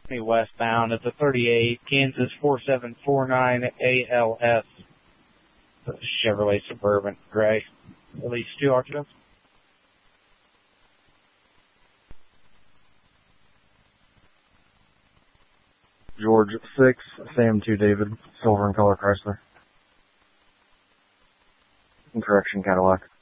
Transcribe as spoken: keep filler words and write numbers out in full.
westbound at the thirty-eight, Kansas four seven four nine A L S. Chevrolet Suburban gray. At least two occupants. George six, Sam two David, silver and color Chrysler. Correction, Cadillac.